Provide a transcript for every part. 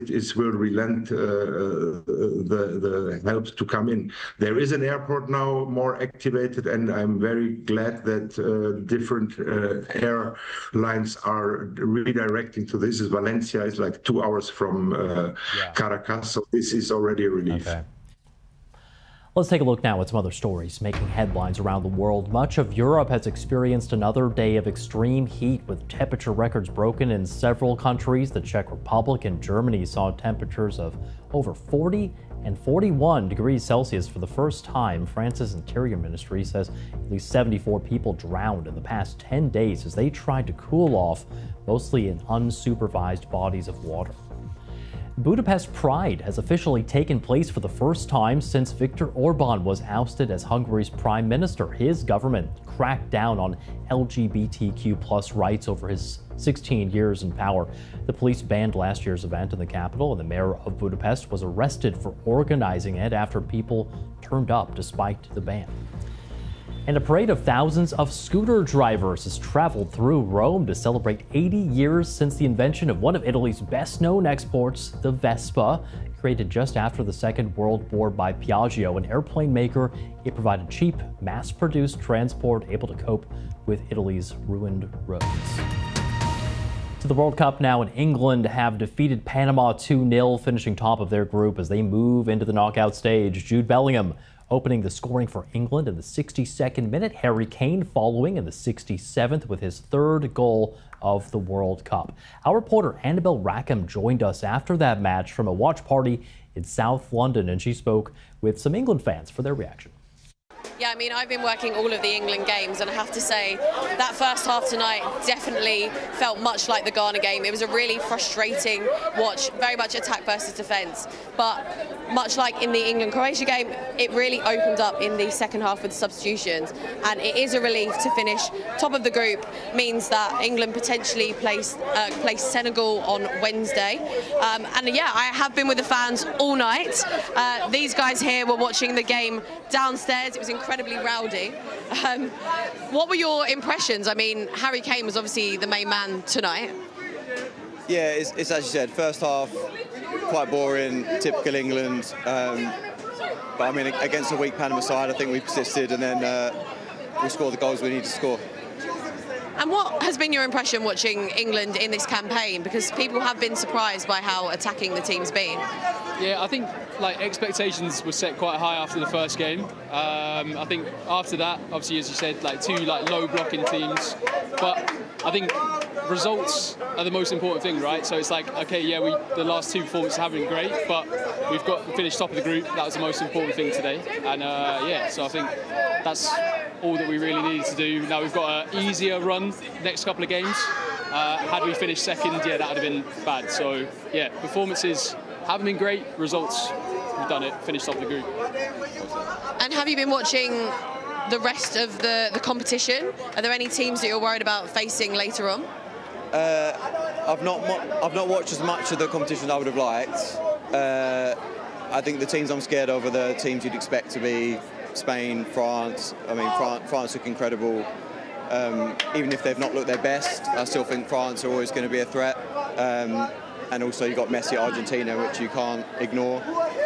it will relent the help to come in. There is an airport now more activated, and I'm very glad that different airlines are redirecting to this. Valencia is like 2 hours from Caracas, so this is already a relief. Okay. Let's take a look now at some other stories making headlines around the world. Much of Europe has experienced another day of extreme heat with temperature records broken in several countries. The Czech Republic and Germany saw temperatures of over 40 and 41 degrees Celsius for the first time. France's Interior Ministry says at least 74 people drowned in the past 10 days as they tried to cool off, mostly in unsupervised bodies of water. Budapest Pride has officially taken place for the first time since Viktor Orban was ousted as Hungary's prime minister. His government cracked down on LGBTQ+ rights over his 16 years in power. The police banned last year's event in the capital, and the mayor of Budapest was arrested for organizing it after people turned up despite the ban. And a parade of thousands of scooter drivers has traveled through Rome to celebrate 80 years since the invention of one of Italy's best-known exports, the Vespa. Created just after the Second World War by Piaggio, an airplane maker, it provided cheap, mass-produced transport able to cope with Italy's ruined roads. To the World Cup now, and England have defeated Panama 2-0, finishing top of their group as they move into the knockout stage. Jude Bellingham opening the scoring for England in the 62nd minute. Harry Kane following in the 67th with his third goal of the World Cup. Our reporter Annabelle Rackham joined us after that match from a watch party in South London, and she spoke with some England fans for their reaction. Yeah, I mean, I've been working all of the England games, and I have to say that first half tonight definitely felt much like the Ghana game. It was a really frustrating watch, very much attack versus defence. But much like in the England-Croatia game, it really opened up in the second half with substitutions. And it is a relief to finish top of the group. Means that England potentially place Senegal on Wednesday. And yeah, I have been with the fans all night. These guys here were watching the game downstairs. It was incredibly rowdy. What were your impressions? I mean, Harry Kane was obviously the main man tonight. Yeah, it's as you said, first half quite boring, typical England. But I mean, against a weak Panama side, I think we persisted, and then we scored the goals we need to score. And what has been your impression watching England in this campaign? Because people have been surprised by how attacking the team's been. Yeah, I think expectations were set quite high after the first game. I think after that, obviously, as you said, two low blocking teams. But I think results are the most important thing, right? So it's okay, yeah, the last two performances haven't been great, but we finished top of the group. That was the most important thing today. And yeah, so I think that's all that we really needed to do. Now we've got an easier run next couple of games. Had we finished second, yeah, that would have been bad. So yeah, performances haven't been great. Results, we've done it, finished top of the group. And have you been watching the rest of the competition? Are there any teams that you're worried about facing later on? I've not watched as much of the competition as I would have liked. I think the teams I'm scared of are the teams you'd expect to be Spain, France. I mean, France look incredible. Even if they've not looked their best, I still think France are always going to be a threat. And also you've got Messi at Argentina, which you can't ignore.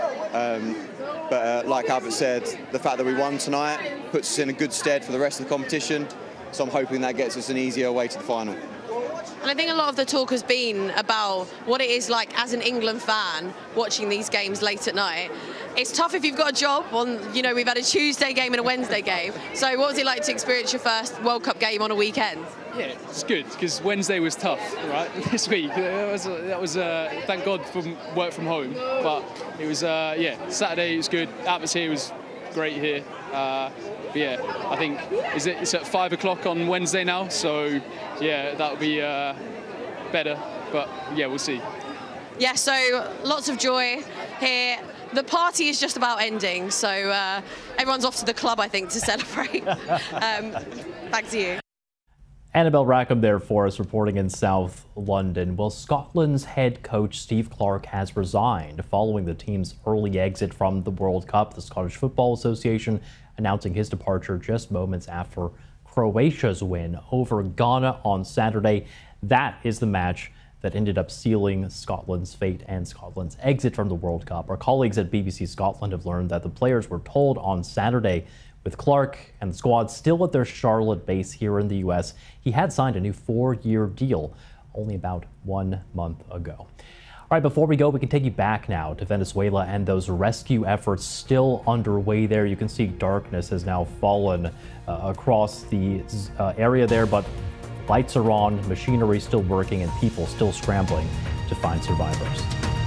But like Albert said, the fact that we won tonight puts us in a good stead for the rest of the competition. So I'm hoping that gets us an easier way to the final. And I think a lot of the talk has been about what it is like as an England fan watching these games late at night. It's tough if you've got a job on, we've had a Tuesday game and a Wednesday game. So what was it like to experience your first World Cup game on a weekend? Yeah, it's good because Wednesday was tough, right? This week, that was thank God for work from home. But it was, yeah, Saturday was good. Atmosphere was great here. But yeah, I think it's at 5 o'clock on Wednesday now, so yeah, that'll be better. But yeah, we'll see. Yeah, so lots of joy here. The party is just about ending, so everyone's off to the club, I think, to celebrate. Back to you. Annabelle Rackham there for us, reporting in South London. Well, Scotland's head coach Steve Clarke has resigned following the team's early exit from the World Cup. The Scottish Football Association announcing his departure just moments after Croatia's win over Ghana on Saturday. That is the match that ended up sealing Scotland's fate and Scotland's exit from the World Cup. Our colleagues at BBC Scotland have learned that the players were told on Saturday, with Clark and the squad still at their Charlotte base here in the U.S., he had signed a new 4-year deal only about 1 month ago. All right, before we go, we can take you back now to Venezuela and those rescue efforts still underway there. You can see darkness has now fallen across the area there, but lights are on, machinery still working, and people still scrambling to find survivors.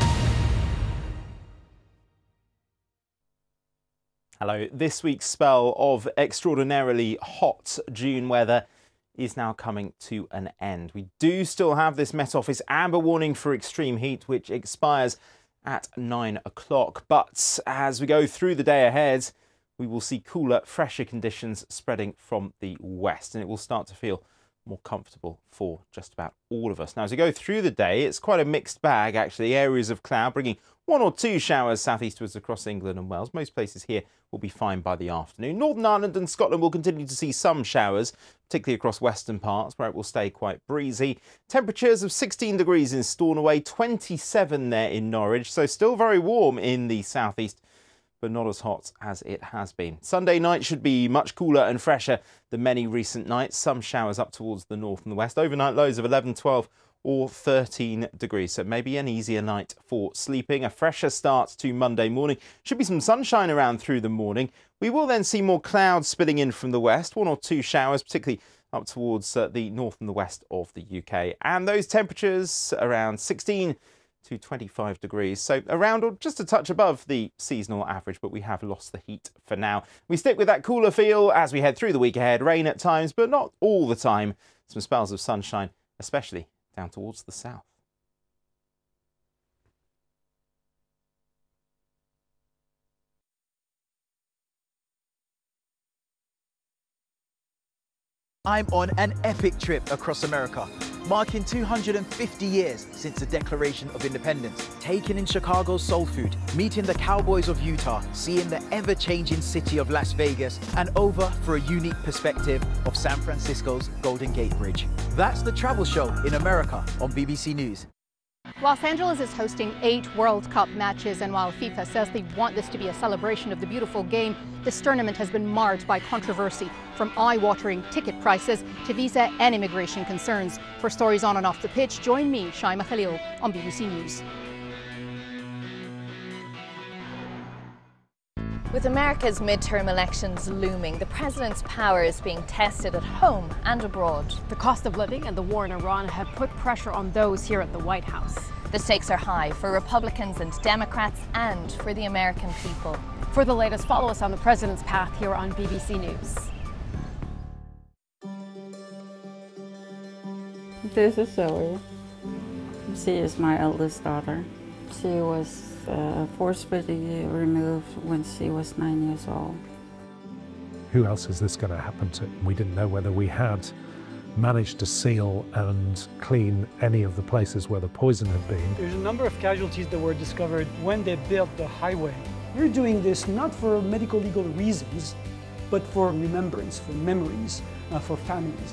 Hello. This week's spell of extraordinarily hot June weather is now coming to an end. We do still have this Met Office amber warning for extreme heat, which expires at 9 o'clock. But as we go through the day ahead, we will see cooler, fresher conditions spreading from the west, and it will start to feel more comfortable for just about all of us. Now, as we go through the day, it's quite a mixed bag, actually. Areas of cloud bringing 1 or 2 showers southeastwards across England and Wales. Most places here will be fine by the afternoon. Northern Ireland and Scotland will continue to see some showers, particularly across western parts, where it will stay quite breezy. Temperatures of 16 degrees in Stornoway, 27 there in Norwich, so still very warm in the southeast, but not as hot as it has been. Sunday night should be much cooler and fresher than many recent nights. Some showers up towards the north and the west. Overnight lows of 11, 12 or 13 degrees. So maybe an easier night for sleeping. A fresher start to Monday morning. Should be some sunshine around through the morning. We will then see more clouds spilling in from the west. 1 or 2 showers, particularly up towards the north and the west of the UK. And those temperatures around 16 to 25 degrees, so around or just a touch above the seasonal average, but we have lost the heat for now. We stick with that cooler feel as we head through the week ahead. Rain at times, but not all the time. Some spells of sunshine, especially down towards the south. I'm on an epic trip across America, marking 250 years since the Declaration of Independence. Taken in Chicago's soul food, meeting the Cowboys of Utah, seeing the ever-changing city of Las Vegas, and over for a unique perspective of San Francisco's Golden Gate Bridge. That's the travel show in America on BBC News. Los Angeles is hosting 8 World Cup matches, and while FIFA says they want this to be a celebration of the beautiful game, this tournament has been marred by controversy, from eye-watering ticket prices to visa and immigration concerns. For stories on and off the pitch, join me, Shaima Khalil, on BBC News. With America's midterm elections looming, the president's power is being tested at home and abroad. The cost of living and the war in Iran have put pressure on those here at the White House. The stakes are high for Republicans and Democrats and for the American people. For the latest, follow us on the president's path here on BBC News. This is Zoe. She is my eldest daughter. She was forcibly removed when she was 9 years old. Who else is this going to happen to? We didn't know whether we had managed to seal and clean any of the places where the poison had been. There's a number of casualties that were discovered when they built the highway. We're doing this not for medical legal reasons, but for remembrance, for memories, for families.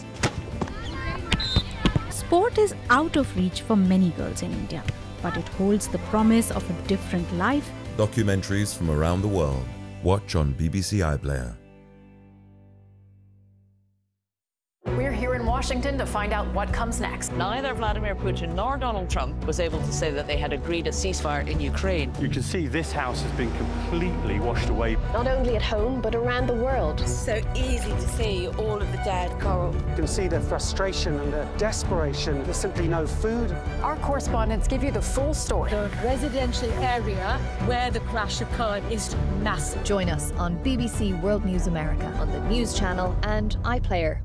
Sport is out of reach for many girls in India, but it holds the promise of a different life. Documentaries from around the world. Watch on BBC iPlayer. We're here in Washington to find out what comes next. Neither Vladimir Putin nor Donald Trump was able to say that they had agreed a ceasefire in Ukraine. You can see this house has been completely washed away. Not only at home, but around the world. So easy to see all of the dead coral. You can see the frustration and the desperation. There's simply no food. Our correspondents give you the full story. The residential area where the crash occurred is massive. Join us on BBC World News America on the News Channel and iPlayer.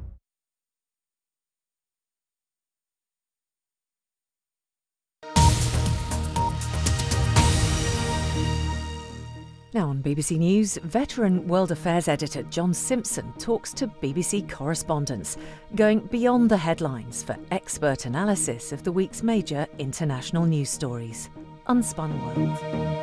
Now on BBC News, veteran World Affairs editor John Simpson talks to BBC correspondents, going beyond the headlines for expert analysis of the week's major international news stories. Unspun World.